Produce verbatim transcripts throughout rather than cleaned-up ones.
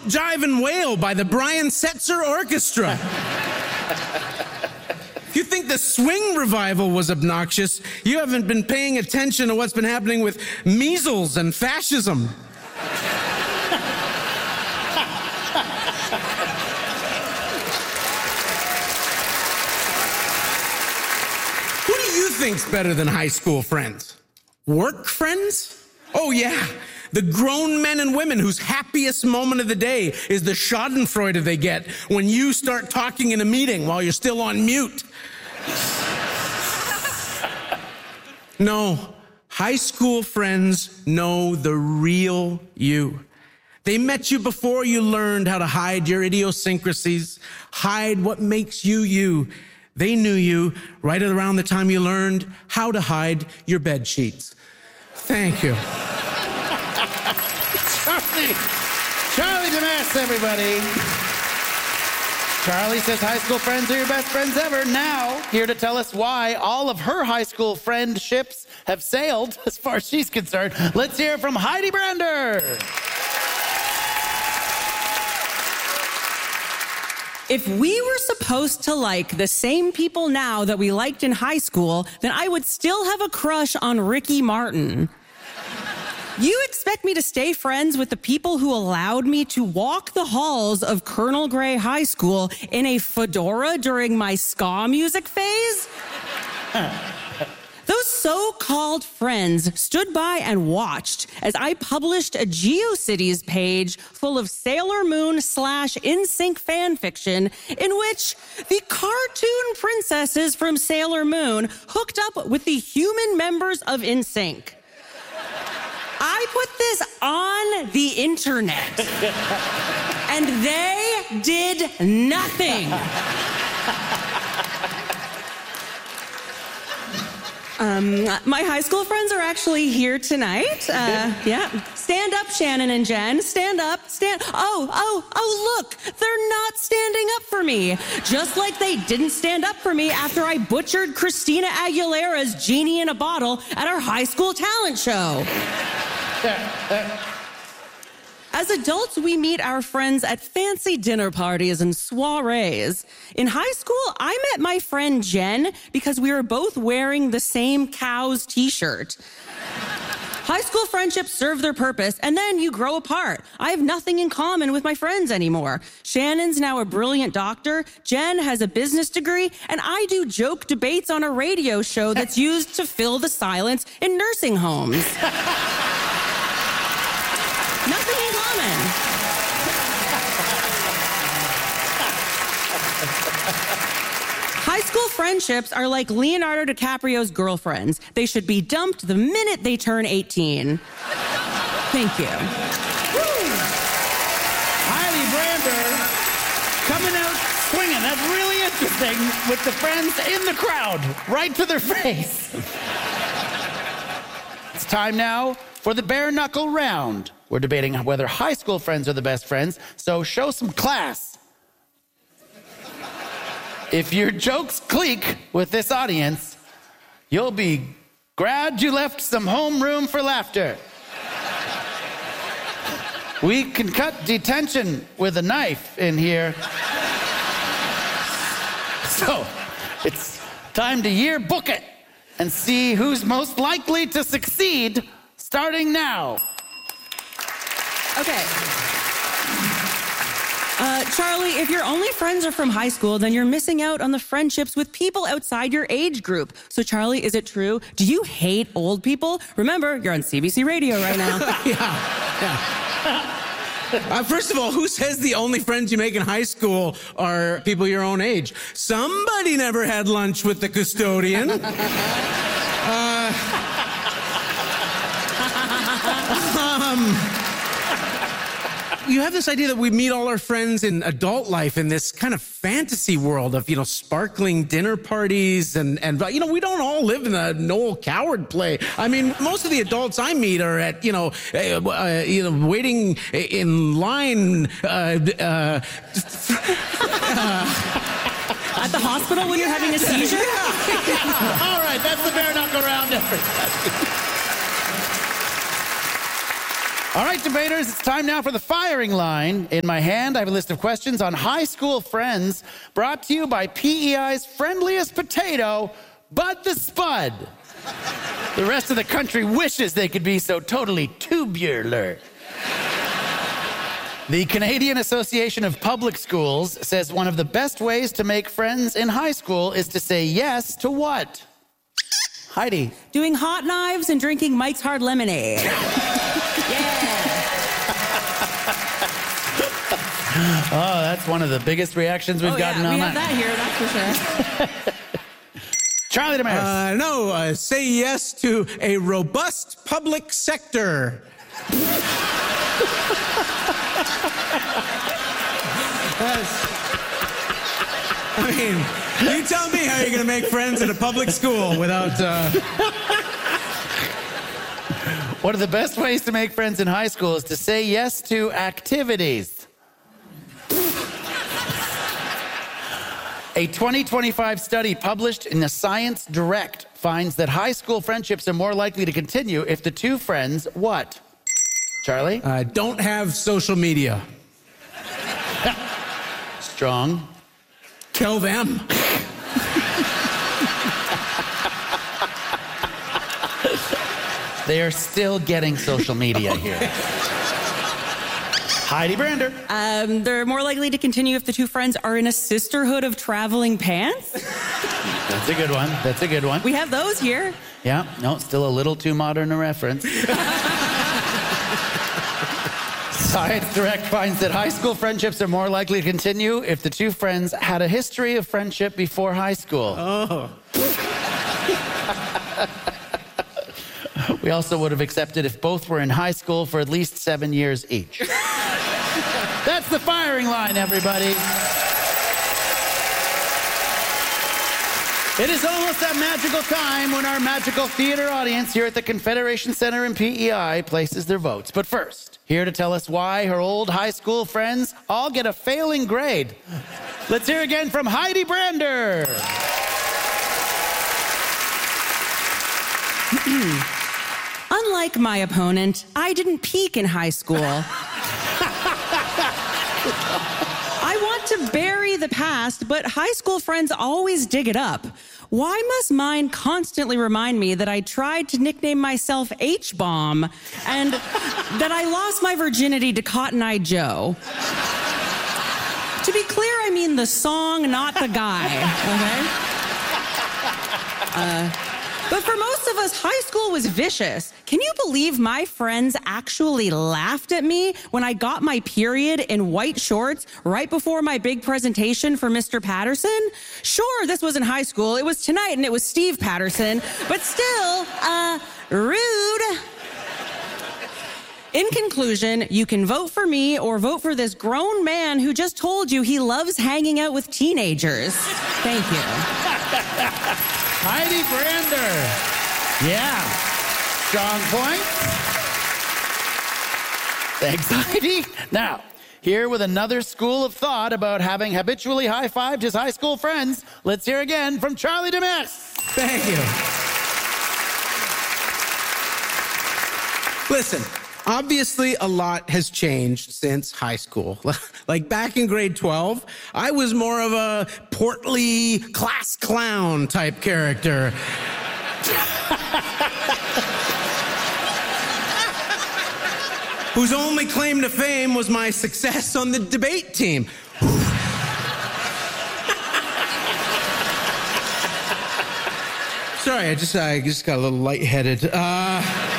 Jive and Wail by the Brian Setzer Orchestra. If you think the swing revival was obnoxious, you haven't been paying attention to what's been happening with measles and fascism. Who do you think's better than high school friends? Work friends? Oh, yeah. The grown men and women whose happiest moment of the day is the schadenfreude they get when you start talking in a meeting while you're still on mute. No, high school friends know the real you. They met you before you learned how to hide your idiosyncrasies, hide what makes you you. They knew you right around the time you learned how to hide your bed sheets. Thank you. Charlie, Charlie DeMass, everybody. Charlie says high school friends are your best friends ever. Now, here to tell us why all of her high school friendships have sailed, as far as she's concerned. Let's hear from Heidi Brander. If we were supposed to like the same people now that we liked in high school, then I would still have a crush on Ricky Martin. You expect me to stay friends with the people who allowed me to walk the halls of Colonel Gray High School in a fedora during my ska music phase? Those so-called friends stood by and watched as I published a GeoCities page full of Sailor Moon slash N Sync fan fiction in which the cartoon princesses from Sailor Moon hooked up with the human members of N Sync. I put this on the internet, and they did nothing. Um, my high school friends are actually here tonight. Uh, yeah. Stand up, Shannon and Jen. Stand up. Stand. Oh, oh, oh, look. They're not standing up for me. Just like they didn't stand up for me after I butchered Christina Aguilera's Genie in a Bottle at our high school talent show. As adults, we meet our friends at fancy dinner parties and soirees. In high school, I met my friend Jen because we were both wearing the same Cows t-shirt. High school friendships serve their purpose, and then you grow apart. I have nothing in common with my friends anymore. Shannon's now a brilliant doctor, Jen has a business degree, and I do joke debates on a radio show that's used to fill the silence in nursing homes. Nothing in common. High school friendships are like Leonardo DiCaprio's girlfriends. They should be dumped the minute they turn eighteen. Thank you. Woo. Heidi Brander coming out swinging. That's really interesting with the friends in the crowd, right to their face. It's time now for the bare knuckle round. We're debating whether high school friends are the best friends, so show some class. If your jokes clique with this audience, you'll be glad you left some homeroom for laughter. We can cut detention with a knife in here. So, it's time to yearbook it and see who's most likely to succeed starting now. Okay. Uh, Charlie, if your only friends are from high school, then you're missing out on the friendships with people outside your age group. So, Charlie, is it true? Do you hate old people? Remember, you're on C B C Radio right now. yeah, yeah. Uh, first of all, who says the only friends you make in high school are people your own age? Somebody never had lunch with the custodian. uh, um... You have this idea that we meet all our friends in adult life in this kind of fantasy world of, you know, sparkling dinner parties and, and you know, we don't all live in the Noel Coward play. I mean, most of the adults I meet are at, you know, uh, uh, you know, waiting in line. Uh, uh, At the hospital when you're having a seizure? Yeah, yeah. All right, that's the bare knuckle round, everybody. All right, debaters, it's time now for the firing line. In my hand, I have a list of questions on high school friends brought to you by P E I's friendliest potato, Bud the Spud. The rest of the country wishes they could be so totally tubular. The Canadian Association of Public Schools says one of the best ways to make friends in high school is to say yes to what? Heidi. Doing hot knives and drinking Mike's Hard Lemonade. Yeah. Oh, that's one of the biggest reactions we've oh, gotten yeah, on we that. have that here, that's for sure. Charlie Damaris. Uh, no, uh, say yes to a robust public sector. That's, I mean, you tell me how you're going to make friends at a public school without... Uh... One of the best ways to make friends in high school is to say yes to activities. A twenty twenty-five study published in the Science Direct finds that high school friendships are more likely to continue if the two friends, what? Charlie? Uh, don't have social media. Strong. Kill them. They are still getting social media here. Heidi Brander. Um, they're more likely to continue if the two friends are in a sisterhood of traveling pants. That's a good one. That's a good one. We have those here. Yeah, no, still a little too modern a reference. Science Direct finds that high school friendships are more likely to continue if the two friends had a history of friendship before high school. Oh. We also would have accepted if both were in high school for at least seven years each. That's the firing line, everybody. It is almost that magical time when our magical theater audience here at the Confederation Center in P E I places their votes. But first, here to tell us why her old high school friends all get a failing grade. Let's hear again from Heidi Brander. Unlike my opponent, I didn't peak in high school. I want to bury the past, but high school friends always dig it up. Why must mine constantly remind me that I tried to nickname myself H-Bomb and that I lost my virginity to Cotton Eye Joe? To be clear, I mean the song, not the guy, okay? Uh... But for most of us, high school was vicious. Can you believe my friends actually laughed at me when I got my period in white shorts right before my big presentation for Mister Patterson? Sure, this was in high school. It was tonight and it was Steve Patterson, but still, uh, rude. In conclusion, you can vote for me or vote for this grown man who just told you he loves hanging out with teenagers. Thank you. Heidi Brander. Yeah. Strong point. Thanks, Heidi. Now, here with another school of thought about having habitually high-fived his high school friends, let's hear again from Charlie Damaris. Thank you. Listen, obviously a lot has changed since high school. Like back in grade twelve, I was more of a portly class clown type character. Whose only claim to fame was my success on the debate team. Sorry, I just I just got a little lightheaded. Uh,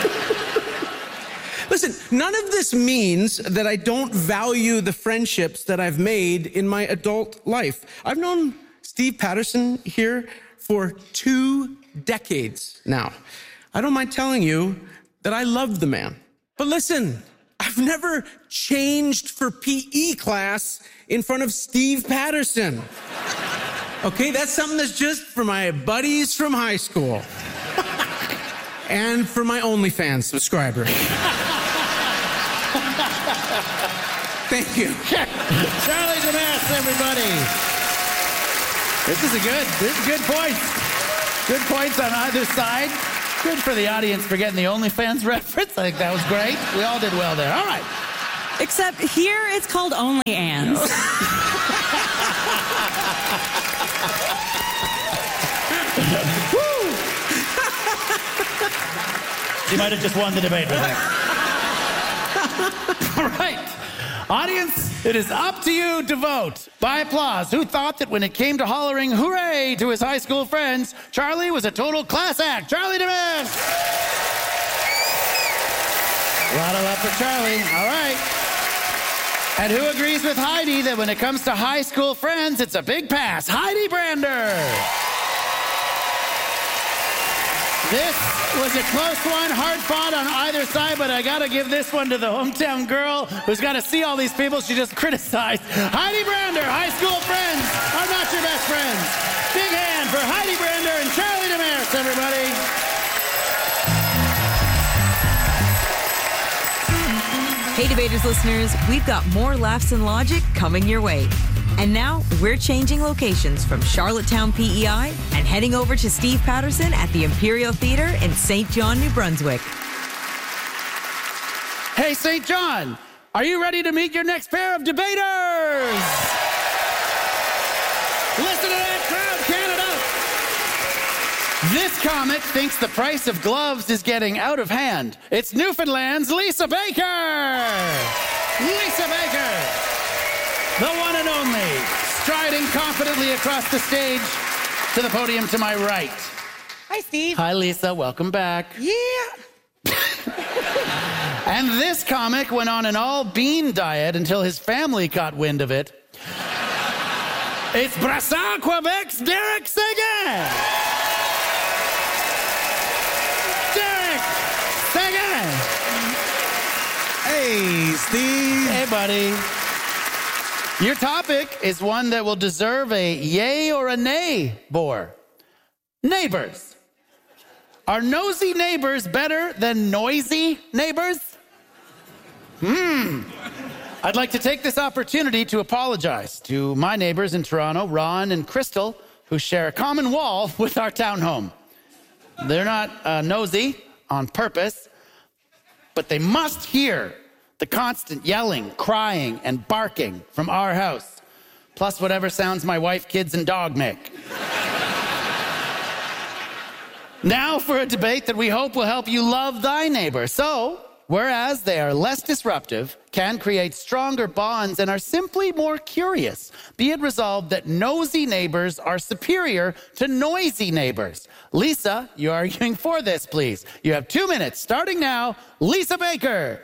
listen, none of this means that I don't value the friendships that I've made in my adult life. I've known Steve Patterson here for two decades now. I don't mind telling you that I love the man. But listen, I've never changed for P E class in front of Steve Patterson. Okay, that's something that's just for my buddies from high school. And for my OnlyFans subscribers. Thank you. Charlie Damaris, everybody. This is a good, this is good points. Good points on either side. Good for the audience for getting the OnlyFans reference. I think that was great. We all did well there. All right. Except here it's called Only Anns. She might have just won the debate with that. All right. Audience, it is up to you to vote. By applause, who thought that when it came to hollering hooray to his high school friends, Charlie was a total class act? Charlie DeMille. A lot of love for Charlie. All right. And who agrees with Heidi that when it comes to high school friends, it's a big pass? Heidi Brander. This was a close one, hard fought on either side, but I gotta give this one to the hometown girl who's got to see all these people she just criticized. Heidi Brander, high school friends are not your best friends. Big hand for Heidi Brander and Charlie DeMille, everybody. Hey, Debaters listeners, we've got more laughs and logic coming your way. And now we're changing locations from Charlottetown, P E I, and heading over to Steve Patterson at the Imperial Theatre in Saint John, New Brunswick. Hey, Saint John, are you ready to meet your next pair of debaters? Listen to that crowd, Canada. This comic thinks the price of gloves is getting out of hand. It's Newfoundland's Lisa Baker. Lisa Baker. The one and only, striding confidently across the stage to the podium to my right. Hi, Steve. Hi, Lisa. Welcome back. Yeah. And this comic went on an all-bean diet until his family caught wind of it. It's Brassard, Quebec's Derek Seguin. Derek Seguin. Hey, Steve. Hey, buddy. Your topic is one that will deserve a yay or a nay bore. Neighbors. Are nosy neighbors better than noisy neighbors? Hmm. I'd like to take this opportunity to apologize to my neighbors in Toronto, Ron and Crystal, who share a common wall with our townhome. They're not uh, nosy on purpose, but they must hear the constant yelling, crying, and barking from our house, plus whatever sounds my wife, kids, and dog make. Now for a debate that we hope will help you love thy neighbor. So, whereas they are less disruptive, can create stronger bonds, and are simply more curious, be it resolved that nosy neighbors are superior to noisy neighbors. Lisa, you're arguing for this, please. You have two minutes, starting now. Lisa Baker.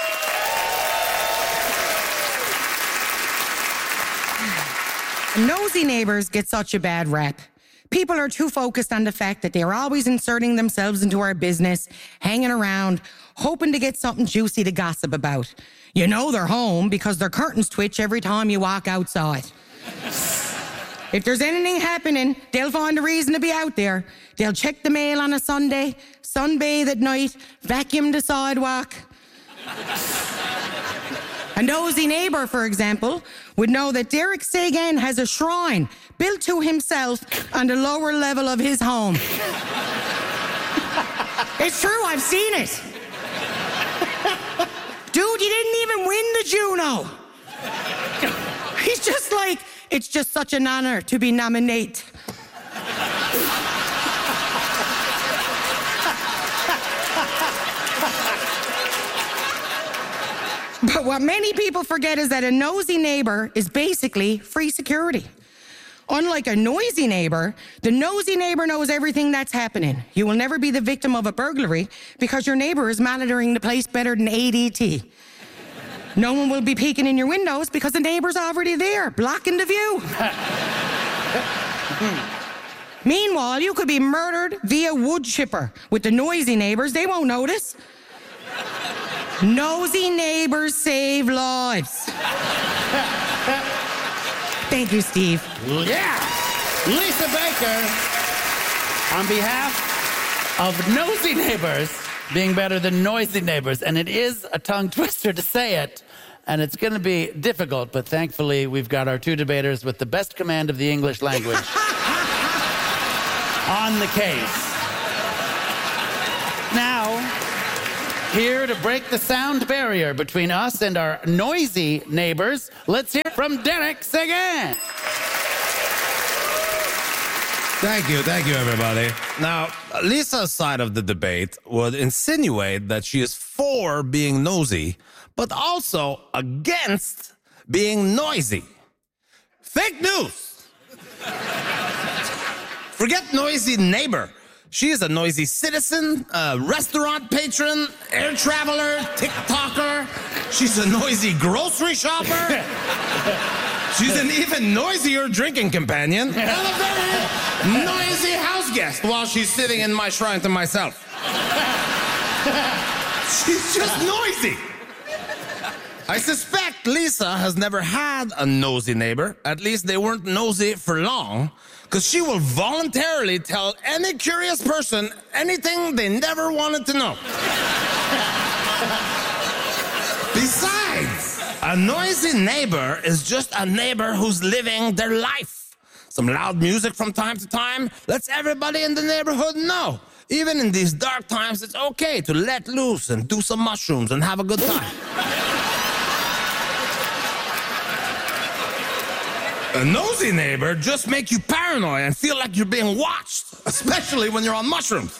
Nosy neighbors get such a bad rap. People are too focused on the fact that they're always inserting themselves into our business, hanging around, hoping to get something juicy to gossip about. You know they're home because their curtains twitch every time you walk outside. If there's anything happening, they'll find a reason to be out there. They'll check the mail on a Sunday, sunbathe at night, vacuum the sidewalk. A nosy neighbor, for example, would know that Derek Seguin has a shrine built to himself on the lower level of his home. It's true, I've seen it. Dude, you didn't even win the Juno. He's just like, it's just such an honor to be nominated. But what many people forget is that a nosy neighbor is basically free security. Unlike a noisy neighbor, the nosy neighbor knows everything that's happening. You will never be the victim of a burglary because your neighbor is monitoring the place better than A D T. No one will be peeking in your windows because the neighbor's already there, blocking the view. Meanwhile, you could be murdered via wood chipper. With the noisy neighbors, they won't notice. Nosy neighbors save lives. Thank you, Steve. Yeah. Lisa Baker, on behalf of nosy neighbors being better than noisy neighbors. And it is a tongue twister to say it, and it's going to be difficult, but thankfully we've got our two debaters with the best command of the English language on the case. Here to break the sound barrier between us and our noisy neighbors, let's hear from Derek Seguin. Thank you, thank you, everybody. Now, Lisa's side of the debate would insinuate that she is for being nosy, but also against being noisy. Fake news! Forget noisy neighbor. She is a noisy citizen, a restaurant patron, air traveler, TikToker. She's a noisy grocery shopper. She's an even noisier drinking companion. And a very noisy house guest while she's sitting in my shrine to myself. She's just noisy. I suspect Lisa has never had a nosy neighbor. At least they weren't nosy for long, because she will voluntarily tell any curious person anything they never wanted to know. Besides, a noisy neighbor is just a neighbor who's living their life. Some loud music from time to time lets everybody in the neighborhood know. Even in these dark times, it's okay to let loose and do some mushrooms and have a good time. A nosy neighbor just makes you paranoid and feel like you're being watched, especially when you're on mushrooms.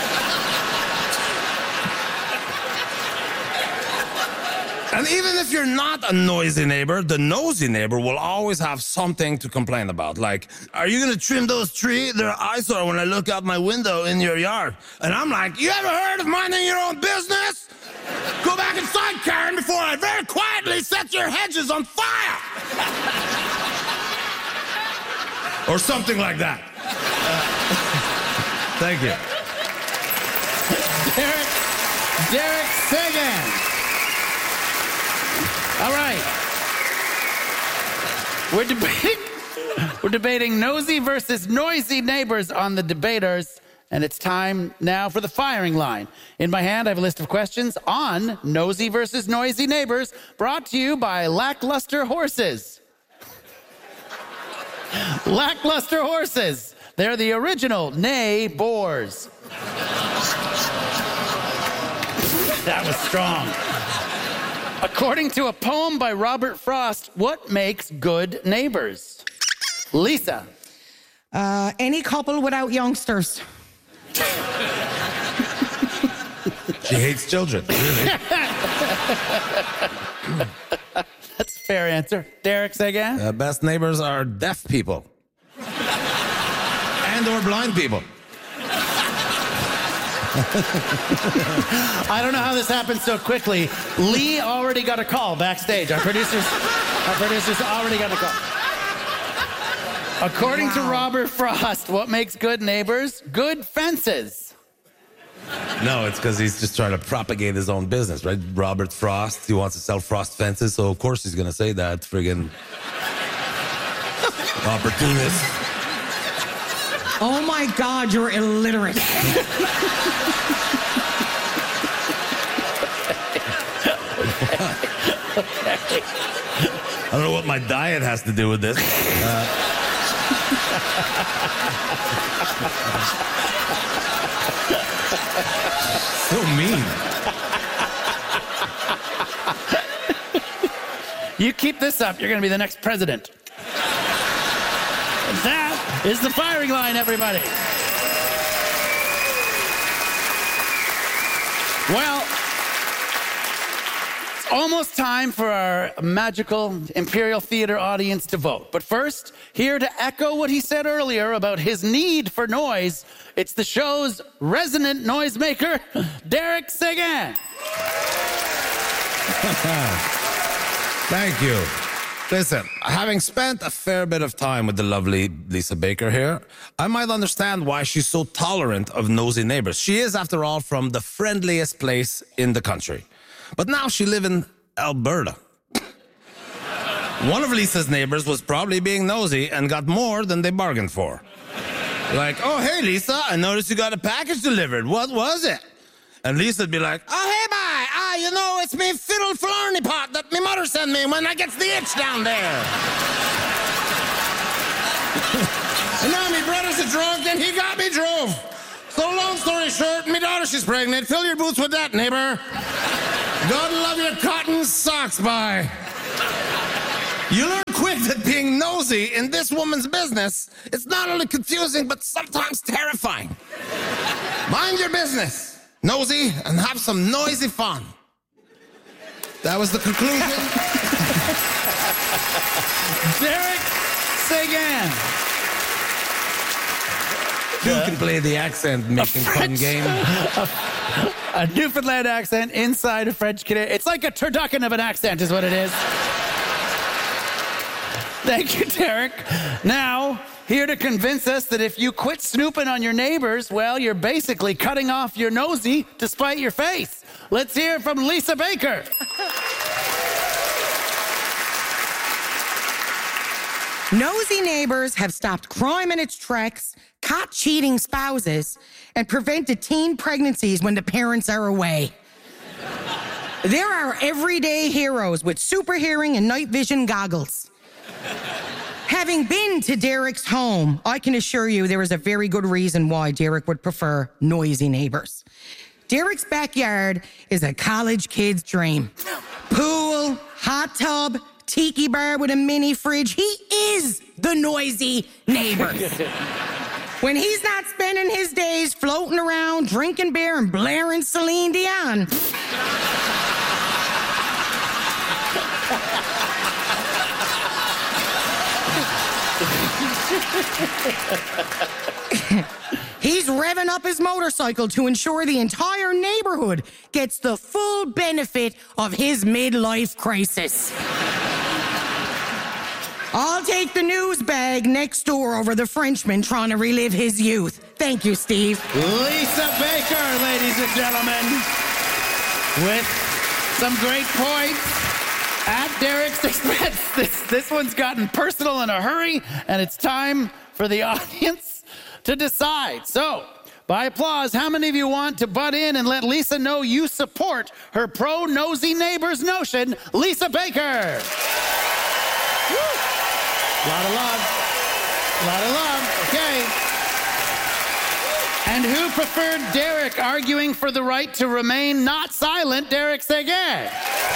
And even if you're not a noisy neighbor, the nosy neighbor will always have something to complain about. Like, are you gonna trim those trees? They're eyesore when I look out my window in your yard. And I'm like, you ever heard of minding your own business? Go back inside, Karen, before I very quietly set your hedges on fire. Or something like that. Uh, thank you. Derek, Derek Seguin. All right. We're debating, we're debating nosy versus noisy neighbors on the Debaters, and it's time now for the firing line. In my hand, I have a list of questions on nosy versus noisy neighbors, brought to you by Lackluster Horses. Lackluster Horses. They're the original neigh-bors. That was strong. According to a poem by Robert Frost, what makes good neighbors? Lisa. Uh, any couple without youngsters. She hates children, really. That's a fair answer. Derek, say again. Uh, best neighbors are deaf people. And or blind people. I don't know how this happened so quickly. Lee already got a call backstage. Our producers, our producers already got a call. According wow. to Robert Frost, what makes good neighbors? Good fences. No, it's because he's just trying to propagate his own business, right? Robert Frost, he wants to sell Frost fences, so of course he's going to say that. Friggin' opportunist. Oh my God, you're illiterate. I don't know what my diet has to do with this. Uh, so mean. You keep this up, you're going to be the next president. And that is the firing line, everybody. Well, it's almost time for our magical Imperial Theater audience to vote. But first, here to echo what he said earlier about his need for noise, it's the show's resident noisemaker, Derek Seguin. Thank you. Listen, having spent a fair bit of time with the lovely Lisa Baker here, I might understand why she's so tolerant of nosy neighbors. She is, after all, from the friendliest place in the country. But now she lives in Alberta. One of Lisa's neighbors was probably being nosy and got more than they bargained for. Like, oh, hey, Lisa, I noticed you got a package delivered. What was it? And Lisa'd be like, oh, hey, bye. Ah, you know, it's me fiddle flarney pot that me mother sent me when I gets the itch down there. And now me brother's a drunk and he got me drove. So long story short, my daughter, she's pregnant. Fill your boots with that, neighbor. God love your cotton socks, bye. You learn quick that being nosy in this woman's business is not only confusing, but sometimes terrifying. Mind your business, nosy, and have some noisy fun. That was the conclusion. Derek Sagan. You can play the accent making fun game. A, a Newfoundland accent inside a French Canadian. It's like a turducken of an accent is what it is. Thank you, Derek. Now, here to convince us that if you quit snooping on your neighbors, well, you're basically cutting off your nosy to spite your face. Let's hear from Lisa Baker. Nosy neighbors have stopped crime in its tracks, caught cheating spouses, and prevented teen pregnancies when the parents are away. There are everyday heroes with super hearing and night vision goggles. Having been to Derek's home, I can assure you there is a very good reason why Derek would prefer noisy neighbors. Derek's backyard is a college kid's dream. Pool, hot tub, tiki bar with a mini fridge. He is the noisy neighbor. When he's not spending his days floating around, drinking beer and blaring Celine Dion. He's revving up his motorcycle to ensure the entire neighborhood gets the full benefit of his midlife crisis. I'll take the news bag next door over the Frenchman trying to relive his youth. Thank you, Steve. Lisa Baker, ladies and gentlemen, with some great points at Derek's expense. This, this one's gotten personal in a hurry, and it's time for the audience to decide. So, by applause, how many of you want to butt in and let Lisa know you support her pro-nosy neighbors notion? Lisa Baker. Woo. A lot of love. A lot of love. Okay. And who preferred Derek arguing for the right to remain not silent? Derek Sagan.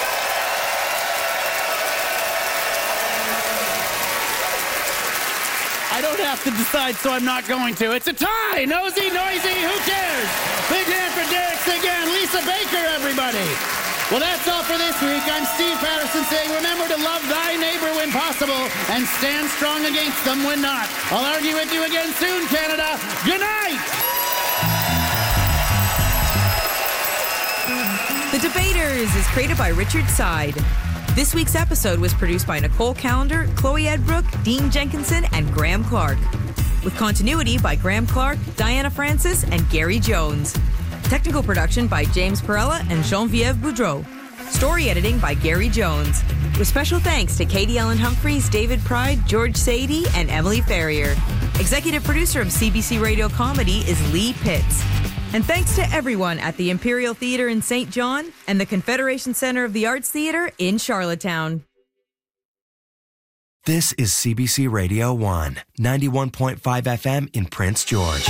I don't have to decide, so I'm not going to. It's a tie. Nosy, noisy, who cares? Big hand for Derek Sagan. Lisa Baker, everybody. Well, that's all for this week. I'm Steve Patterson saying, remember to love thy neighbor when possible and stand strong against them when not. I'll argue with you again soon, Canada. Good night. The Debaters is created by Richard Side. This week's episode was produced by Nicole Callender, Chloe Edbrook, Dean Jenkinson, and Graham Clark. With continuity by Graham Clark, Diana Francis, and Gary Jones. Technical production by James Perella and Geneviève Boudreau. Story editing by Gary Jones. With special thanks to Katie Ellen Humphreys, David Pride, George Sadie, and Emily Ferrier. Executive producer of C B C Radio Comedy is Lee Pitts. And thanks to everyone at the Imperial Theatre in Saint John and the Confederation Center of the Arts Theatre in Charlottetown. This is C B C Radio one, ninety-one point five F M in Prince George.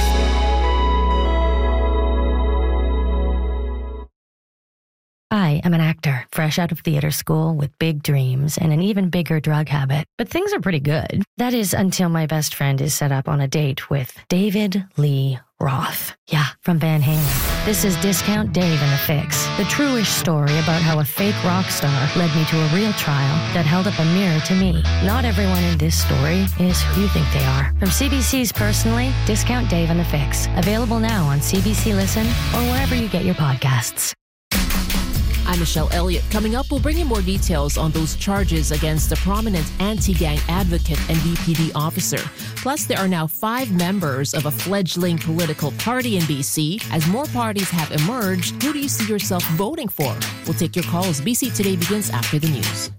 I am an actor, fresh out of theater school with big dreams and an even bigger drug habit. But things are pretty good. That is until my best friend is set up on a date with David Lee Roth. Yeah, from Van Halen. This is Discount Dave and the Fix, the true-ish story about how a fake rock star led me to a real trial that held up a mirror to me. Not everyone in this story is who you think they are. From C B C's Personally, Discount Dave and the Fix. Available now on C B C Listen or wherever you get your podcasts. I'm Michelle Elliott. Coming up, we'll bring you more details on those charges against a prominent anti-gang advocate and D P D officer. Plus, there are now five members of a fledgling political party in B C. As more parties have emerged, who do you see yourself voting for? We'll take your calls. B C Today begins after the news.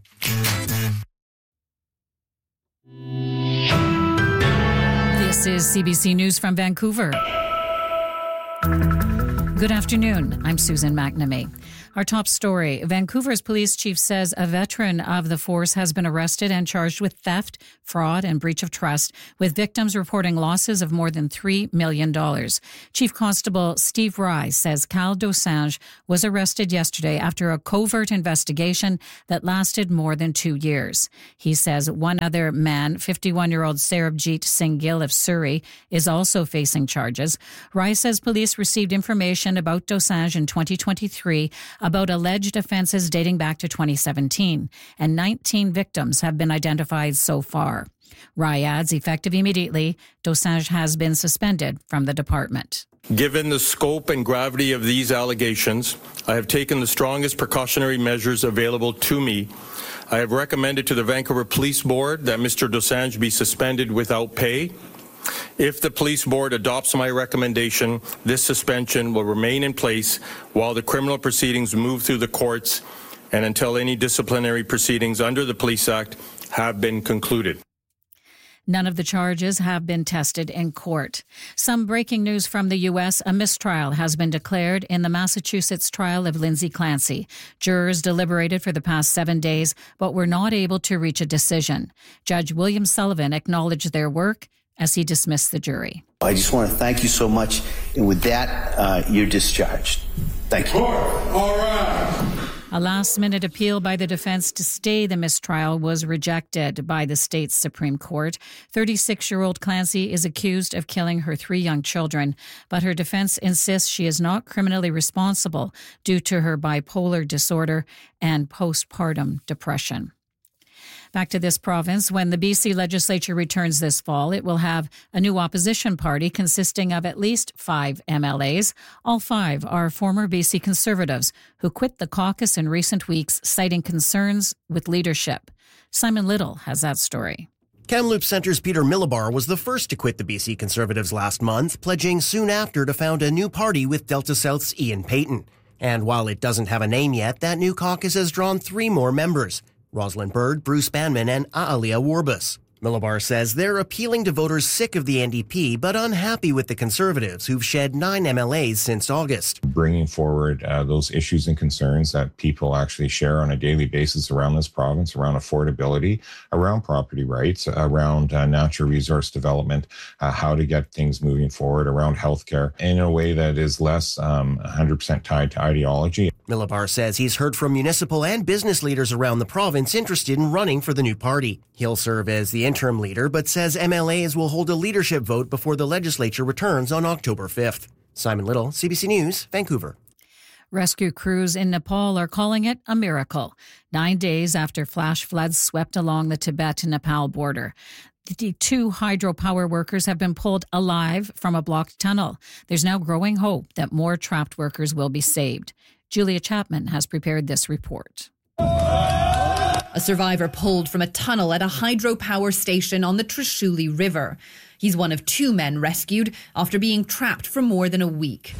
This is C B C News from Vancouver. Good afternoon. I'm Susan McNamee. Our top story. Vancouver's police chief says a veteran of the force has been arrested and charged with theft, fraud, and breach of trust, with victims reporting losses of more than three million dollars. Chief Constable Steve Rye says Cal Dosanjh was arrested yesterday after a covert investigation that lasted more than two years. He says one other man, fifty-one-year-old Sarabjit Singh Gill of Surrey, is also facing charges. Rye says police received information about Dosanjh in twenty twenty-three about alleged offences dating back to twenty seventeen, and nineteen victims have been identified so far. Rye adds, effective immediately, Dosanjh has been suspended from the department. Given the scope and gravity of these allegations, I have taken the strongest precautionary measures available to me. I have recommended to the Vancouver Police Board that Mister Dosanjh be suspended without pay. If the police board adopts my recommendation, this suspension will remain in place while the criminal proceedings move through the courts and until any disciplinary proceedings under the Police Act have been concluded. None of the charges have been tested in court. Some breaking news from the U S. A mistrial has been declared in the Massachusetts trial of Lindsay Clancy. Jurors deliberated for the past seven days, but were not able to reach a decision. Judge William Sullivan acknowledged their work as he dismissed the jury. I just want to thank you so much. And with that, uh, you're discharged. Thank you. All right. A last-minute appeal by the defense to stay the mistrial was rejected by the state's Supreme Court. thirty-six-year-old Clancy is accused of killing her three young children, but her defense insists she is not criminally responsible due to her bipolar disorder and postpartum depression. Back to this province, when the B C legislature returns this fall, it will have a new opposition party consisting of at least five M L As. All five are former B C Conservatives who quit the caucus in recent weeks, citing concerns with leadership. Simon Little has that story. Kamloops Centre's Peter Millibar was the first to quit the B C Conservatives last month, pledging soon after to found a new party with Delta South's Ian Payton. And while it doesn't have a name yet, that new caucus has drawn three more members: Rosalind Bird, Bruce Banman, and Aalia Warbus. Millibar says they're appealing to voters sick of the N D P but unhappy with the Conservatives, who've shed nine M L As since August. Bringing forward uh, those issues and concerns that people actually share on a daily basis around this province, around affordability, around property rights, around uh, natural resource development, uh, how to get things moving forward, around healthcare, in a way that is less um, one hundred percent tied to ideology. Millibar says he's heard from municipal and business leaders around the province interested in running for the new party. He'll serve as the interim leader, but says M L As will hold a leadership vote before the legislature returns on October fifth. Simon Little, C B C News, Vancouver. Rescue crews in Nepal are calling it a miracle, nine days after flash floods swept along the Tibet-Nepal border. The two hydropower workers have been pulled alive from a blocked tunnel. There's now growing hope that more trapped workers will be saved. Julia Chapman has prepared this report. A survivor pulled from a tunnel at a hydropower station on the Trishuli River. He's one of two men rescued after being trapped for more than a week.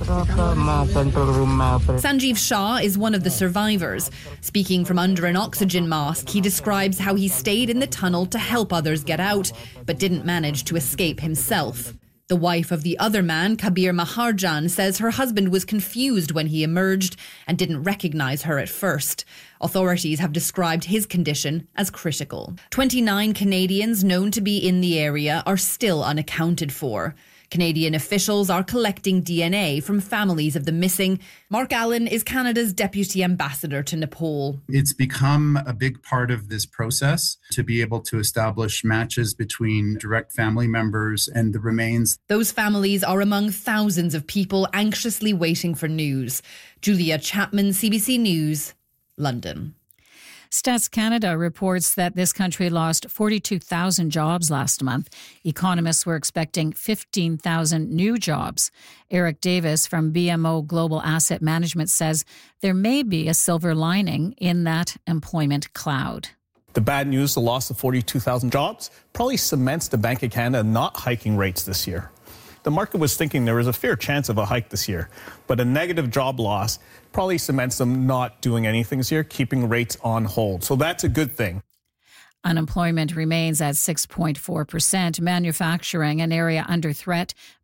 Sanjeev Shah is one of the survivors. Speaking from under an oxygen mask, he describes how he stayed in the tunnel to help others get out, but didn't manage to escape himself. The wife of the other man, Kabir Maharjan, says her husband was confused when he emerged and didn't recognize her at first. Authorities have described his condition as critical. twenty-nine Canadians known to be in the area are still unaccounted for. Canadian officials are collecting D N A from families of the missing. Mark Allen is Canada's deputy ambassador to Nepal. It's become a big part of this process to be able to establish matches between direct family members and the remains. Those families are among thousands of people anxiously waiting for news. Julia Chapman, C B C News, London. Stats Canada reports that this country lost forty-two thousand jobs last month. Economists were expecting fifteen thousand new jobs. Eric Davis from B M O Global Asset Management says there may be a silver lining in that employment cloud. The bad news, the loss of forty-two thousand jobs, probably cements the Bank of Canada not hiking rates this year. The market was thinking there was a fair chance of a hike this year, but a negative job loss probably cements them not doing anything this year, keeping rates on hold. So that's a good thing. Unemployment remains at six point four percent. Manufacturing, an area under threat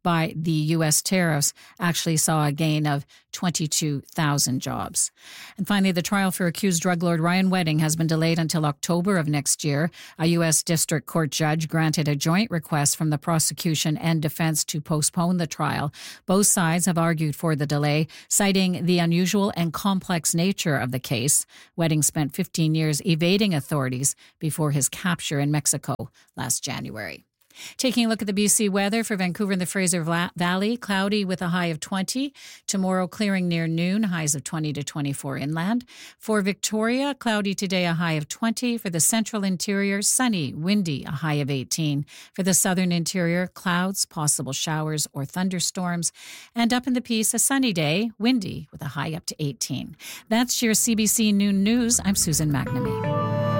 by the U S tariffs actually saw a gain of twenty-two thousand jobs. And finally, the trial for accused drug lord Ryan Wedding has been delayed until October of next year. A U S district court judge granted a joint request from the prosecution and defense to postpone the trial. Both sides have argued for the delay, citing the unusual and complex nature of the case. Wedding spent fifteen years evading authorities before his capture in Mexico last January. Taking a look at the B C weather for Vancouver and the Fraser Valley, cloudy with a high of twenty. Tomorrow, clearing near noon, highs of twenty to twenty-four inland. For Victoria, cloudy today, a high of twenty. For the central interior, sunny, windy, a high of eighteen. For the southern interior, clouds, possible showers or thunderstorms. And up in the Peace, a sunny day, windy, with a high up to eighteen. That's your C B C Noon News. I'm Susan McNamee.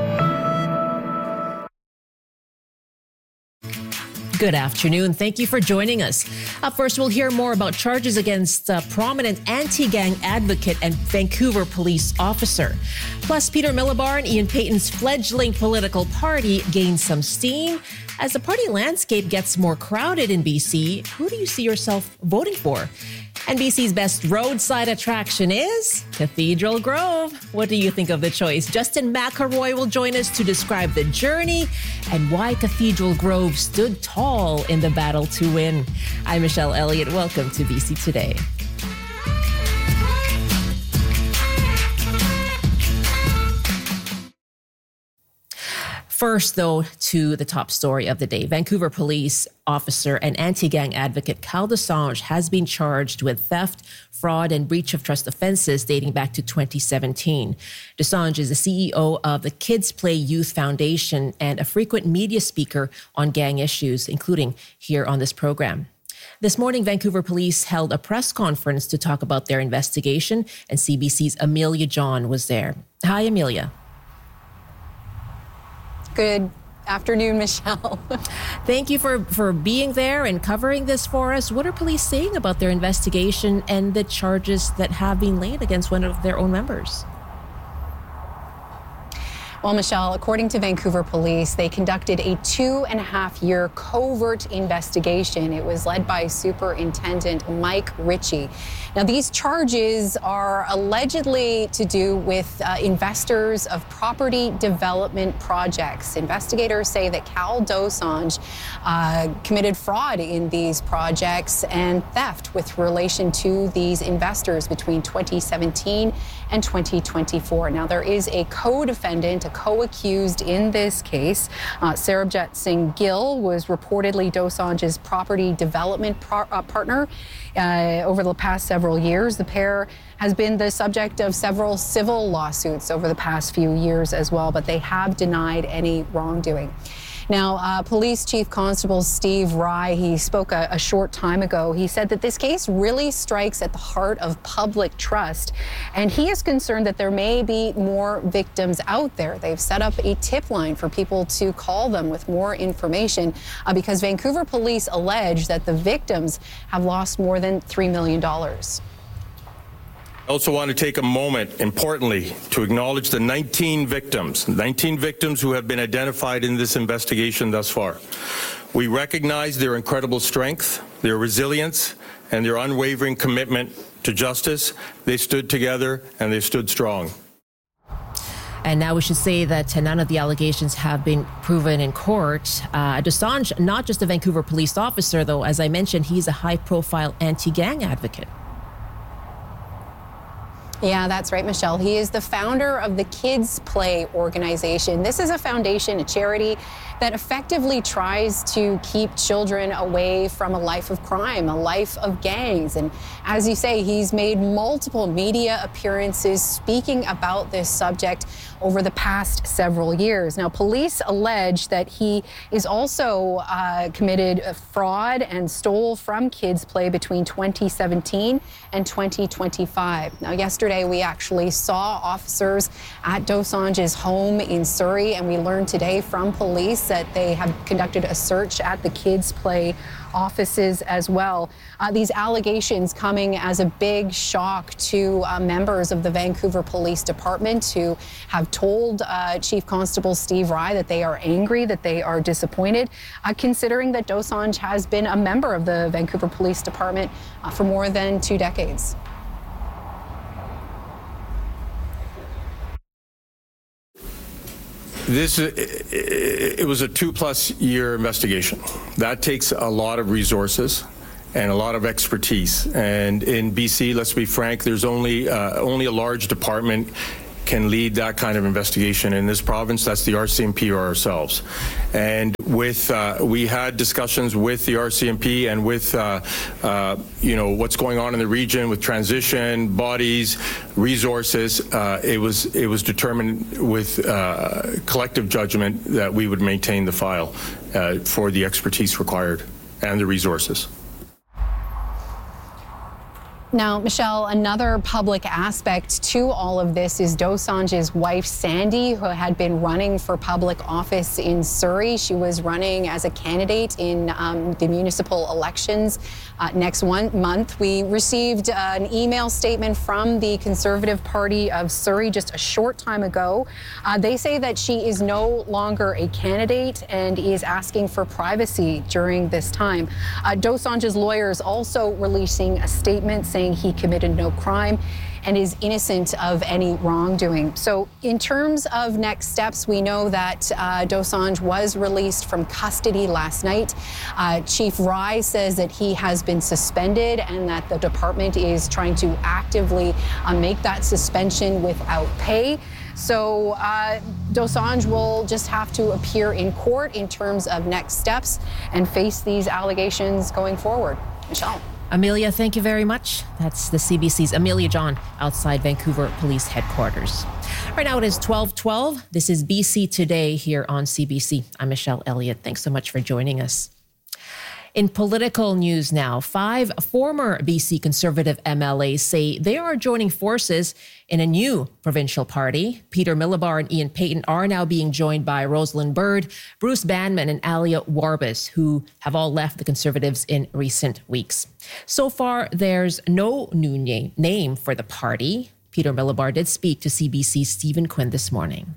Good afternoon. Thank you for joining us. Up first, we'll hear more about charges against a prominent anti-gang advocate and Vancouver police officer. Plus, Peter Millibar and Ian Payton's fledgling political party gains some steam. As the party landscape gets more crowded in B C, who do you see yourself voting for? And B C's best roadside attraction is Cathedral Grove. What do you think of the choice? Justin McElroy will join us to describe the journey and why Cathedral Grove stood tall in the battle to win. I'm Michelle Elliott. Welcome to B C Today. First, though, to the top story of the day. Vancouver police officer and anti-gang advocate Cal Dosanjh has been charged with theft, fraud, and breach of trust offenses dating back to twenty seventeen. Dosanjh is the C E O of the Kids Play Youth Foundation and a frequent media speaker on gang issues, including here on this program. This morning, Vancouver police held a press conference to talk about their investigation, and C B C's Amelia John was there. Hi, Amelia. Good afternoon, Michelle. Thank you for, for being there and covering this for us. What are police saying about their investigation and the charges that have been laid against one of their own members? Well, Michelle, according to Vancouver police, they conducted a two and a half year covert investigation. It was led by Superintendent Mike Ritchie. Now, these charges are allegedly to do with uh, investors of property development projects. Investigators say that Cal Dosanjh uh, committed fraud in these projects and theft with relation to these investors between twenty seventeen and twenty twenty-four. Now, there is a co-defendant, a co-accused in this case. Uh, Sarabjit Singh Gill was reportedly Dosanjh's property development par- uh, partner uh, over the past several years. The pair has been the subject of several civil lawsuits over the past few years as well, but they have denied any wrongdoing. Now, uh, Police Chief Constable Steve Rye, he spoke a, a short time ago. He said that this case really strikes at the heart of public trust, and he is concerned that there may be more victims out there. They've set up a tip line for people to call them with more information uh, because Vancouver police allege that the victims have lost more than three million dollars. I also want to take a moment, importantly, to acknowledge the nineteen victims, nineteen victims who have been identified in this investigation thus far. We recognize their incredible strength, their resilience, and their unwavering commitment to justice. They stood together and they stood strong. And now we should say that none of the allegations have been proven in court. Uh, Dosanjh, not just a Vancouver police officer, though, as I mentioned, he's a high-profile anti-gang advocate. Yeah, that's right, Michelle. He is the founder of the Kids Play organization. This is a foundation, a charity that effectively tries to keep children away from a life of crime, a life of gangs. And as you say, he's made multiple media appearances speaking about this subject over the past several years. Now, police allege that he is also uh, committed fraud and stole from Kids Play between twenty seventeen and twenty twenty-five. Now, yesterday, yesterday, we actually saw officers at Dosanjh's home in Surrey, and we learned today from police that they have conducted a search at the Kids Play offices as well. Uh, these allegations coming as a big shock to uh, members of the Vancouver Police Department who have told uh, Chief Constable Steve Rye that they are angry, that they are disappointed, uh, considering that Dosanjh has been a member of the Vancouver Police Department uh, for more than two decades. This, it was a two-plus year investigation. That takes a lot of resources and a lot of expertise. And in B C, let's be frank, there's only uh, only a large department can lead that kind of investigation in this province. That's the R C M P or ourselves. And with uh, we had discussions with the R C M P and with uh, uh, you know what's going on in the region with transition, bodies, resources. Uh, it was it was determined with uh, collective judgment that we would maintain the file uh, for the expertise required and the resources. Now, Michelle, another public aspect to all of this is Dosanjh's wife, Sandy, who had been running for public office in Surrey. She was running as a candidate in um, the municipal elections uh, next one month. We received uh, an email statement from the Conservative Party of Surrey just a short time ago. Uh, they say that she is no longer a candidate and is asking for privacy during this time. Uh, Dosanjh's lawyers also releasing a statement saying he committed no crime and is innocent of any wrongdoing. So in terms of next steps, we know that uh, Dosanjh was released from custody last night. Uh, Chief Rye says that he has been suspended and that the department is trying to actively uh, make that suspension without pay. So uh, Dosanjh will just have to appear in court in terms of next steps and face these allegations going forward. Michelle. Amelia, thank you very much. That's the C B C's Amelia John outside Vancouver Police Headquarters. Right now it is twelve twelve. This is B C Today here on C B C. I'm Michelle Elliott. Thanks so much for joining us. In political news now, five former B C Conservative M L As say they are joining forces in a new provincial party. Peter Millibar and Ian Payton are now being joined by Rosalind Bird, Bruce Banman, and Alia Warbus, who have all left the Conservatives in recent weeks. So far, there's no new name, name for the party. Peter Millibar did speak to C B C's Stephen Quinn this morning.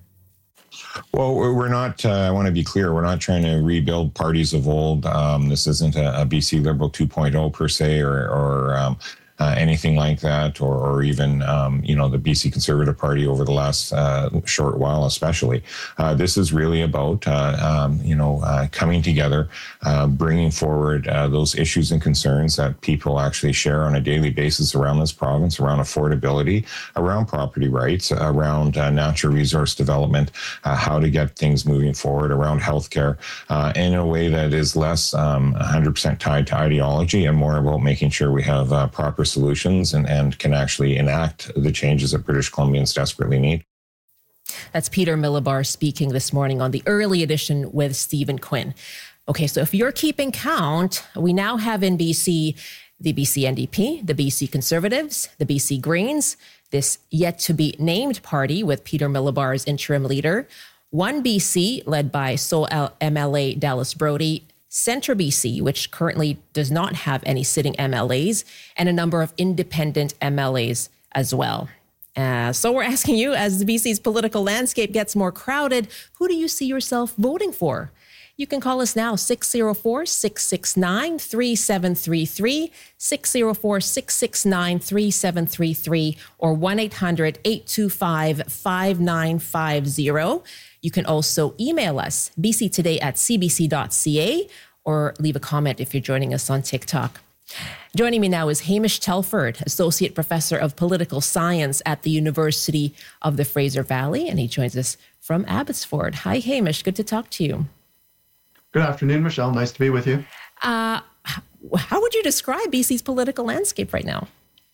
Well, we're not, uh, I want to be clear, we're not trying to rebuild parties of old. Um, this isn't a, a B C Liberal two point oh per se, or, or um, uh, anything like that, or, or even, um, you know, the B C Conservative Party over the last uh, short while, especially. Uh, this is really about, uh, um, you know, uh, coming together, uh, bringing forward uh, those issues and concerns that people actually share on a daily basis around this province, around affordability, around property rights, around uh, natural resource development, uh, how to get things moving forward, around healthcare, uh, in a way that is less um, one hundred percent tied to ideology and more about making sure we have uh, proper solutions and, and can actually enact the changes that British Columbians desperately need. That's Peter Millibar speaking this morning on the early edition with Stephen Quinn. Okay, so if you're keeping count, we now have in B C the B C N D P, the B C Conservatives, the B C Greens, this yet-to-be-named party with Peter Millibar as interim leader, One B C, led by S O L M L A Dallas Brody, Centre B C, which currently does not have any sitting M L As, and a number of independent M L As as well. Uh, so we're asking you, as the B C's political landscape gets more crowded, who do you see yourself voting for? You can call us now, six oh four, six six nine, three seven three three, six oh four, six six nine, three seven three three, or one eight hundred, eight two five, five nine five zero. You can also email us, b c today at c b c dot c a, or leave a comment if you're joining us on TikTok. Joining me now is Hamish Telford, Associate Professor of Political Science at the University of the Fraser Valley, and he joins us from Abbotsford. Hi, Hamish. Good to talk to you. Good afternoon, Michelle. Nice to be with you. Uh, how would you describe B C's political landscape right now?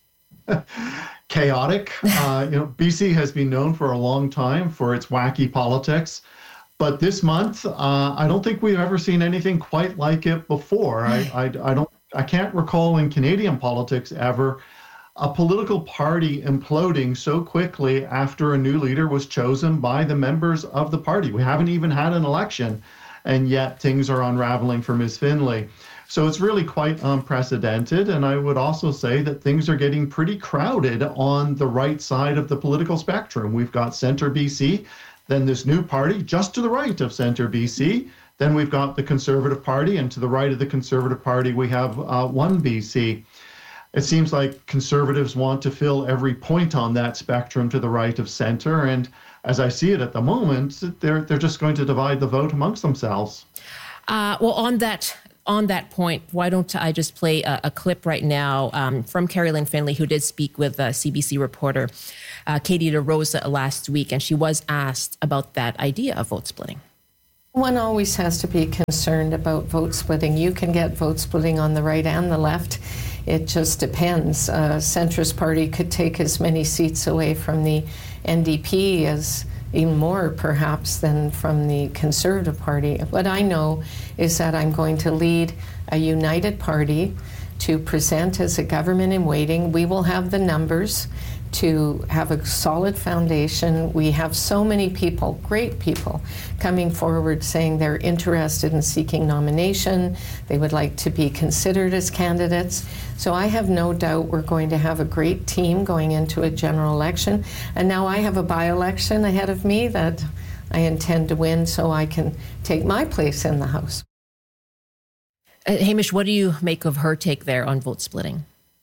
Chaotic. Uh, you know, B C has been known for a long time for its wacky politics, but this month, uh, I don't think we've ever seen anything quite like it before. I, I, I don't, I can't recall in Canadian politics ever a political party imploding so quickly after a new leader was chosen by the members of the party. We haven't even had an election, and yet things are unraveling for Miz Finlay. So it's really quite unprecedented, and I would also say that things are getting pretty crowded on the right side of the political spectrum. We've got Centre B C, then this new party just to the right of Centre B C, then we've got the Conservative Party, and to the right of the Conservative Party we have uh, One B C. It seems like Conservatives want to fill every point on that spectrum to the right of centre, and as I see it at the moment, they're they're just going to divide the vote amongst themselves. Uh, well, on that on that point, why don't I just play a, a clip right now um, from Carrie-Lynne Finlay, who did speak with uh, C B C reporter uh, Katie DeRosa last week, and she was asked about that idea of vote splitting. One always has to be concerned about vote splitting. You can get vote splitting on the right and the left. It just depends. Uh, Centrist Party could take as many seats away from the N D P as even more perhaps than from the Conservative Party. What I know is that I'm going to lead a united party to present as a government in waiting. We will have the numbers to have a solid foundation. We have so many people, great people, coming forward saying they're interested in seeking nomination. They would like to be considered as candidates. So I have no doubt we're going to have a great team going into a general election. And now I have a by-election ahead of me that I intend to win so I can take my place in the House. Uh, Hamish, what do you make of her take there on vote splitting?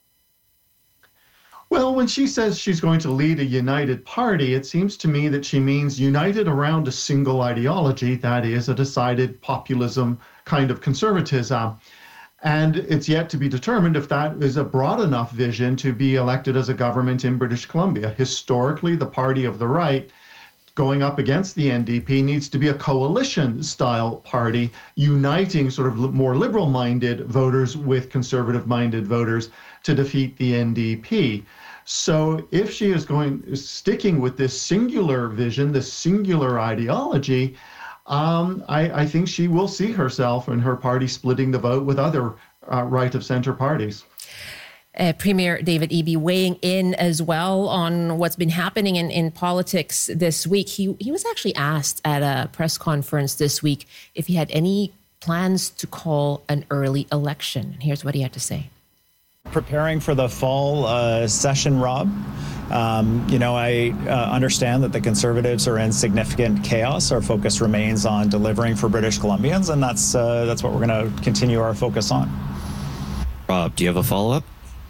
Well, when she says she's going to lead a united party, it seems to me that she means united around a single ideology, that is, a decided populism kind of conservatism. And it's yet to be determined if that is a broad enough vision to be elected as a government in British Columbia. Historically, the party of the right going up against the N D P needs to be a coalition-style party, uniting sort of more liberal-minded voters with conservative-minded voters to defeat the N D P. So if she is going sticking with this singular vision, this singular ideology, um, I, I think she will see herself and her party splitting the vote with other uh, right-of-center parties. Uh, Premier David Eby weighing in as well on what's been happening in, in politics this week. He he was actually asked at a press conference this week if he had any plans to call an early election. Here's what he had to say. Preparing for the fall uh, session, Rob. Um, you know, I uh, understand that the Conservatives are in significant chaos. Our focus remains on delivering for British Columbians, and that's uh, that's what we're going to continue our focus on. Rob, do you have a follow-up?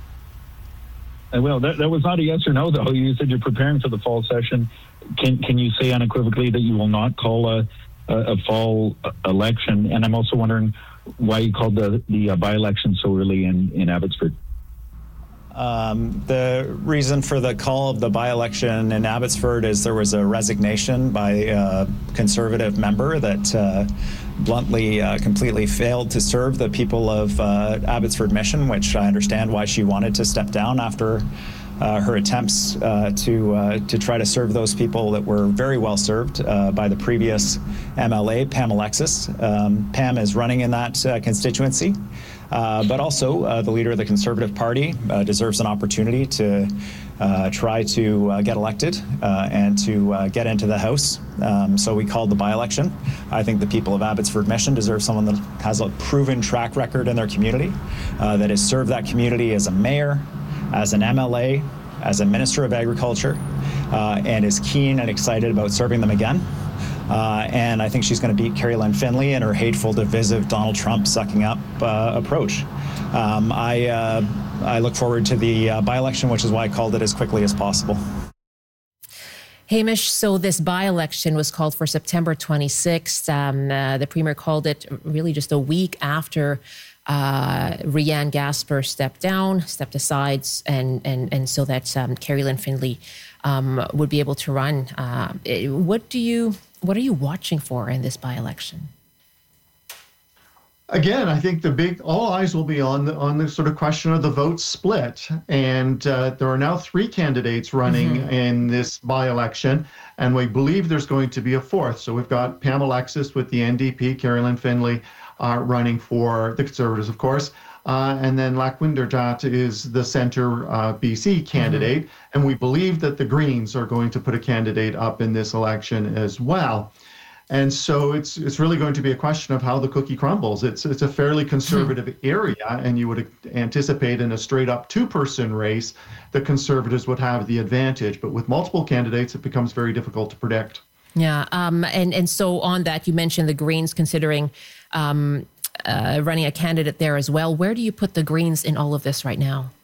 Uh, well, that, that was not a yes or no, though. You said you're preparing for the fall session. Can can you say unequivocally that you will not call a, a, a fall election? And I'm also wondering why you called the, the uh, by-election so early in, in Abbotsford. Um, the reason for the call of the by-election in Abbotsford is there was a resignation by a Conservative member that uh, bluntly uh, completely failed to serve the people of uh, Abbotsford Mission, which I understand why she wanted to step down after uh, her attempts uh, to uh, to try to serve those people that were very well served uh, by the previous M L A, Pam Alexis. Um, Pam is running in that uh, constituency. Uh, but also, uh, the leader of the Conservative Party uh, deserves an opportunity to uh, try to uh, get elected uh, and to uh, get into the House. Um, so we called the by-election. I think the people of Abbotsford Mission deserve someone that has a proven track record in their community, uh, that has served that community as a mayor, as an M L A, as a Minister of Agriculture, uh, and is keen and excited about serving them again. Uh, and I think she's going to beat Carrie-Lynne Finlay in her hateful, divisive, Donald Trump sucking up uh, approach. Um, I uh, I look forward to the uh, by-election, which is why I called it as quickly as possible. Hamish, so this by-election was called for September twenty-sixth. Um, uh, the Premier called it really just a week after uh, Rianne Gasper stepped down, stepped aside, and and and so that um, Carrie-Lynne Finlay um, would be able to run. Uh, what do you what are you watching for in this by-election? Again, I think the big, all eyes will be on the, on the sort of question of the vote split. And uh, there are now three candidates running mm-hmm. in this by-election, and we believe there's going to be a fourth. So we've got Pam Alexis with the N D P, Carrie-Lynne Finlay uh, running for the Conservatives, of course. Uh, and then Lac-Winderdat is the Centre uh, B C candidate. Mm-hmm. And we believe that the Greens are going to put a candidate up in this election as well. And so it's it's really going to be a question of how the cookie crumbles. It's it's a fairly conservative hmm. area, and you would anticipate in a straight-up two-person race, the Conservatives would have the advantage. But with multiple candidates, it becomes very difficult to predict. Yeah, um, and, and so on that, you mentioned the Greens considering um, uh, running a candidate there as well. Where do you put the Greens in all of this right now?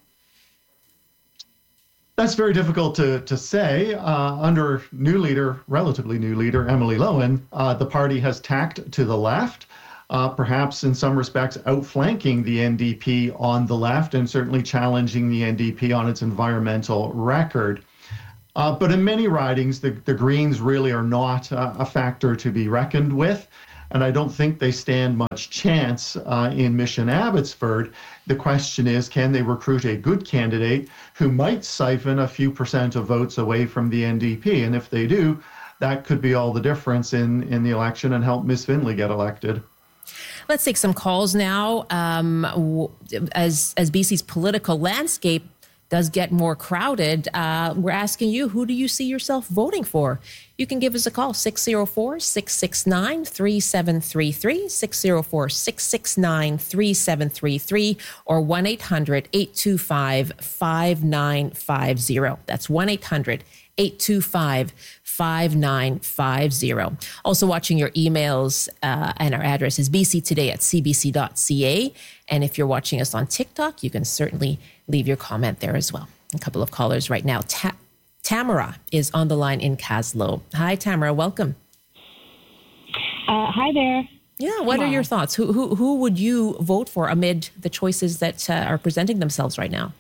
That's very difficult to, to say. Uh, under new leader, relatively new leader, Emily Lowen, uh, the party has tacked to the left, uh, perhaps in some respects outflanking the N D P on the left and certainly challenging the N D P on its environmental record. Uh, but in many ridings, the, the Greens really are not uh, a factor to be reckoned with. And I don't think they stand much chance uh, in Mission Abbotsford. The question is, can they recruit a good candidate who might siphon a few percent of votes away from the N D P? And if they do, that could be all the difference in, in the election and help Miss Findlay get elected. Let's take some calls now. Um, as, as B C's political landscape does get more crowded, uh, we're asking you, who do you see yourself voting for? You can give us a call, six oh four, six six nine, three seven three three, six oh four, six six nine, three seven three three, or one eight hundred, eight two five, five nine five zero. That's one eight hundred, eight two five, five nine five zero. Also watching your emails, uh, and our address is b c today at c b c dot c a. And if you're watching us on TikTok, you can certainly leave your comment there as well. A couple of callers right now. Ta- Tamara is on the line in Caslow. Hi, Tamara. Welcome. Uh, hi there. Yeah. What are your thoughts? Who who who would you vote for amid the choices that uh, are presenting themselves right now?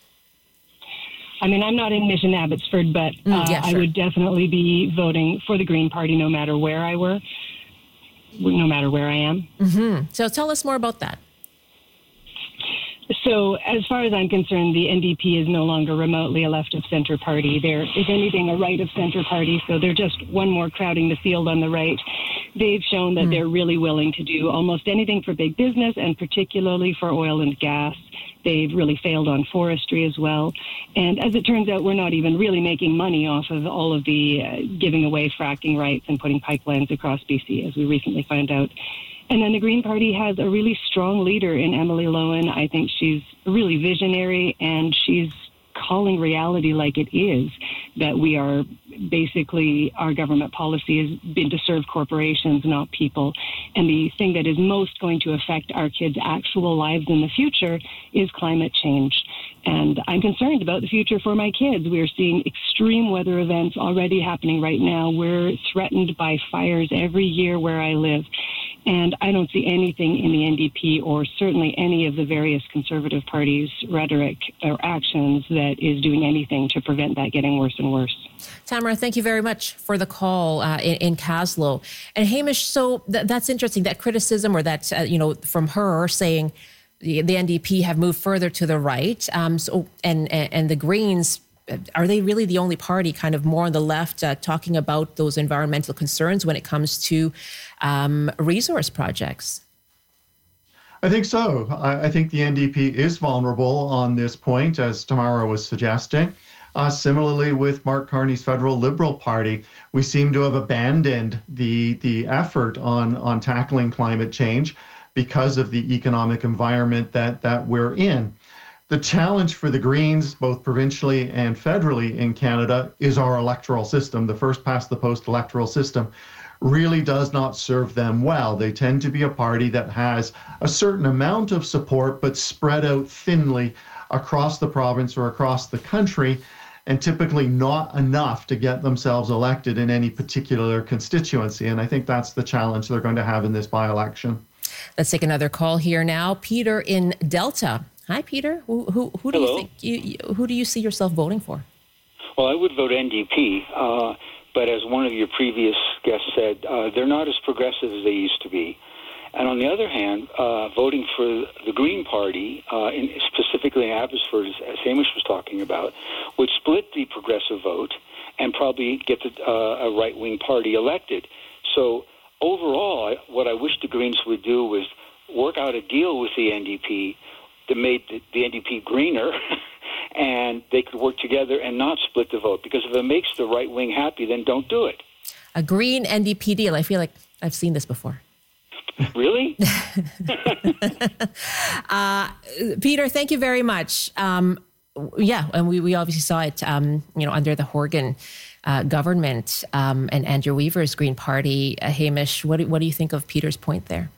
I mean, I'm not in Mission Abbotsford, but uh, mm, yeah, sure. I would definitely be voting for the Green Party no matter where I were, no matter where I am. Mm-hmm. So tell us more about that. So as far as I'm concerned, the N D P is no longer remotely a left-of-center party. They're, if anything, a right-of-center party, so they're just one more crowding the field on the right. They've shown that mm. they're really willing to do almost anything for big business, and particularly for oil and gas. They've really failed on forestry as well. And as it turns out, we're not even really making money off of all of the uh, giving away fracking rights and putting pipelines across B C, as we recently found out. And then the Green Party has a really strong leader in Emily Lowen. I think she's really visionary, and she's calling reality like it is, that we are basically, our government policy has been to serve corporations, not people. And the thing that is most going to affect our kids' actual lives in the future is climate change. And I'm concerned about the future for my kids. We are seeing extreme weather events already happening right now. We're threatened by fires every year where I live. And I don't see anything in the N D P or certainly any of the various Conservative parties' rhetoric or actions that is doing anything to prevent that getting worse and worse. Tamara, thank you very much for the call uh, in, in Caslow. And Hamish, so th- that's interesting, that criticism or that, uh, you know, from her saying the, the N D P have moved further to the right. Um, so and, and, and the Greens, are they really the only party kind of more on the left uh, talking about those environmental concerns when it comes to um, resource projects? I think so. I, I think the N D P is vulnerable on this point, as Tamara was suggesting. Uh, similarly, with Mark Carney's Federal Liberal Party, we seem to have abandoned the the effort on, on tackling climate change because of the economic environment that, that we're in. The challenge for the Greens, both provincially and federally in Canada, is our electoral system. The first past the post electoral system really does not serve them well. They tend to be a party that has a certain amount of support, but spread out thinly across the province or across the country, and typically not enough to get themselves elected in any particular constituency. And I think that's the challenge they're going to have in this by-election. Let's take another call here now. Peter in Delta. Hi, Peter. Who who, who do Hello. you think you, who do you see yourself voting for? Well, I would vote N D P, uh, but as one of your previous guests said, uh, they're not as progressive as they used to be. And on the other hand, uh, voting for the Green Party, uh, in, specifically in Abbotsford, as Hamish was talking about, would split the progressive vote and probably get the, uh, a right-wing party elected. So overall, I, what I wish the Greens would do was work out a deal with the N D P that made the, the N D P greener, and they could work together and not split the vote. Because if it makes the right wing happy, then don't do it. A green N D P deal. I feel like I've seen this before. Really? uh, Peter, thank you very much. Um, yeah, and we, we obviously saw it, um, you know, under the Horgan uh, government um, and Andrew Weaver's Green Party. Uh, Hamish, what do, what do you think of Peter's point there?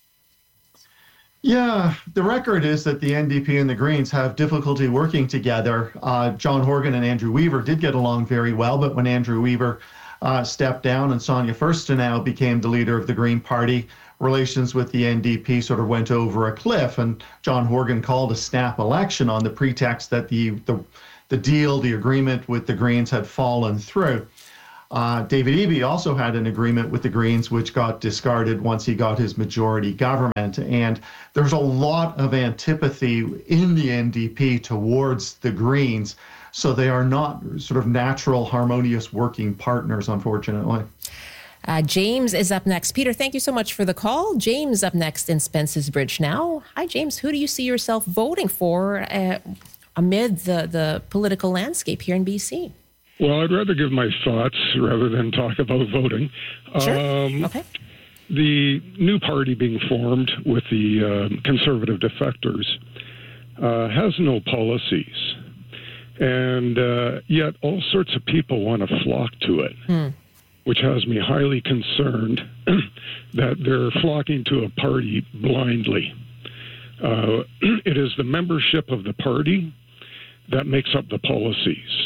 Yeah, the record is that the N D P and the Greens have difficulty working together. Uh, John Horgan and Andrew Weaver did get along very well, but when Andrew Weaver uh, stepped down and Sonia Furstenau became the leader of the Green Party, relations with the N D P sort of went over a cliff, and John Horgan called a snap election on the pretext that the the, the deal, the agreement with the Greens had fallen through. Uh, David Eby also had an agreement with the Greens, which got discarded once he got his majority government. And there's a lot of antipathy in the N D P towards the Greens. So they are not sort of natural, harmonious working partners, unfortunately. Uh, James is up next. Peter, thank you so much for the call. James up next in Spence's Bridge now. Hi, James. Who do you see yourself voting for uh, amid the, the political landscape here in B C? Well, I'd rather give my thoughts rather than talk about voting. Sure. Um, okay. The new party being formed with the uh, conservative defectors uh, has no policies. And uh, yet all sorts of people want to flock to it, hmm. which has me highly concerned that they're flocking to a party blindly. Uh, it is the membership of the party that makes up the policies.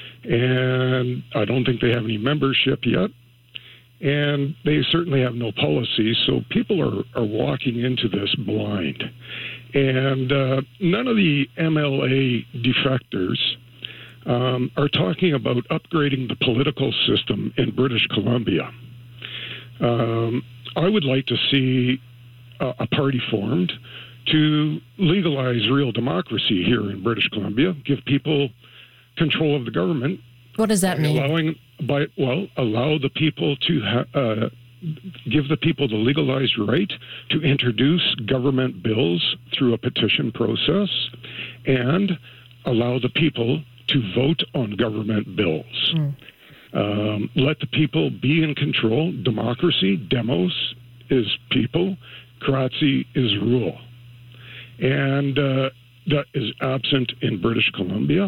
And I don't think they have any membership yet. And they certainly have no policies. So people are, are walking into this blind. And uh, none of the M L A defectors um, are talking about upgrading the political system in British Columbia. Um, I would like to see a, a party formed to legalize real democracy here in British Columbia, give people control of the government. What does that mean? Allowing, by, well, allow the people to ha- uh, give the people the legalized right to introduce government bills through a petition process and allow the people to vote on government bills. Mm. Um, let the people be in control. Democracy, demos, is people. Kratzy is rule. And uh, that is absent in British Columbia.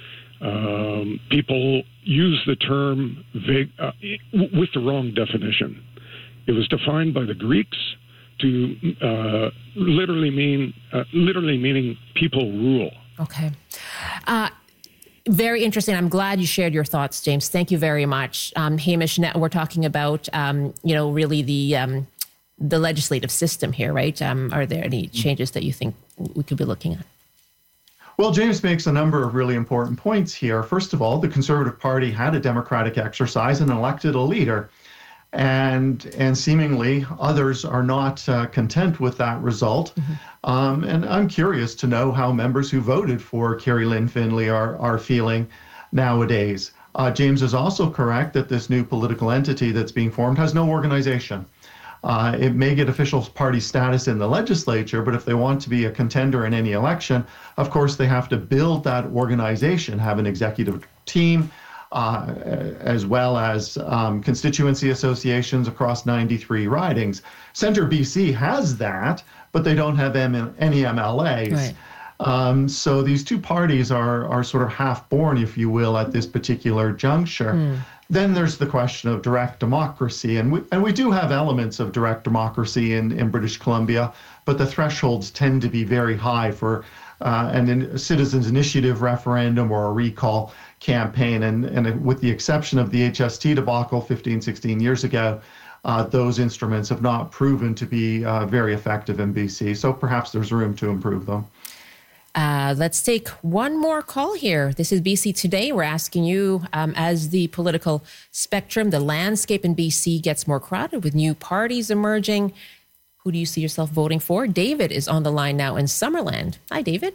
Um, people use the term vague, uh, with the wrong definition. It was defined by the Greeks to uh, literally mean uh, literally meaning people rule. Okay. Uh, very interesting. I'm glad you shared your thoughts, James. Thank you very much. Um, Hamish, we're talking about, um, you know, really the um, the legislative system here, right? Um, are there any changes that you think we could be looking at? Well, James makes a number of really important points here. First of all, the Conservative Party had a democratic exercise and elected a leader. And and seemingly others are not uh, content with that result. Mm-hmm. Um, and I'm curious to know how members who voted for Kerry Lynn Finlay are, are feeling nowadays. Uh, James is also correct that this new political entity that's being formed has no organization. Uh, it may get official party status in the legislature, but if they want to be a contender in any election, of course, they have to build that organization, have an executive team, uh, as well as um, constituency associations across ninety-three ridings. Centre B C has that, but they don't have M- any M L As. Right. Um, so these two parties are are sort of half-born, if you will, at this particular juncture. Mm. Then there's the question of direct democracy, and we, and we do have elements of direct democracy in, in British Columbia, but the thresholds tend to be very high for uh, an in, a citizens' initiative referendum or a recall campaign. And, and with the exception of the H S T debacle fifteen, sixteen years ago, uh, those instruments have not proven to be uh, very effective in B C. So perhaps there's room to improve them. Uh, let's take one more call here. This is B C Today. We're asking you, um, as the political spectrum, the landscape in B C gets more crowded with new parties emerging, who do you see yourself voting for? David is on the line now in Summerland. Hi, David.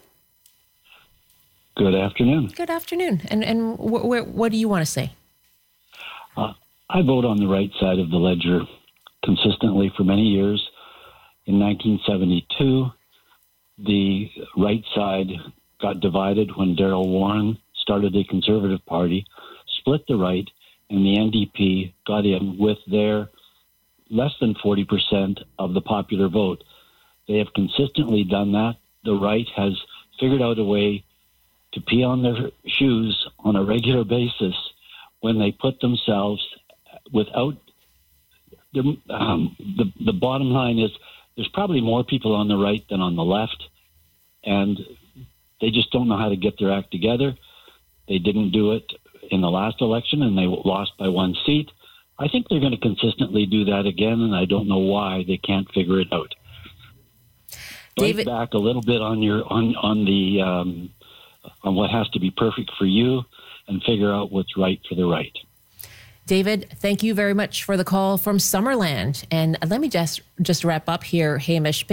Good afternoon. Good afternoon. And and wh- wh- what do you want to say? Uh, I vote on the right side of the ledger consistently for many years. In nineteen seventy-two, the right side got divided when Daryl Warren started the Conservative Party, split the right, and the N D P got in with their less than forty percent of the popular vote. They have consistently done that. The right has figured out a way to pee on their shoes on a regular basis when they put themselves without the, um, the, the bottom line is there's probably more people on the right than on the left, and they just don't know how to get their act together. They didn't do it in the last election, and they lost by one seat. I think they're going to consistently do that again, and I don't know why they can't figure it out. David, back a little bit on your on on the um, on what has to be perfect for you, and figure out what's right for the right. David, thank you very much for the call from Summerland. And let me just just wrap up here, Hamish.